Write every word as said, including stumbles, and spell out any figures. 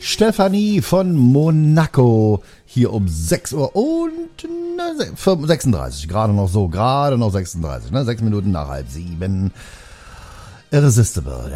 Stefanie von Monaco hier um sechs Uhr und na, sechsunddreißig, gerade noch so, gerade noch sechsunddreißig, ne? sechs Minuten nach halb sieben. Irresistible.